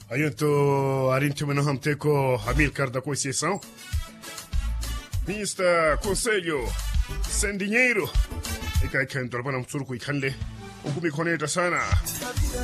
Ayunto arintimeno hamteko Amilcar da Conceição. Mista Conselho sem dinheiro. Ika ikan torbana msurku ikanle. Ukumi koneta sana.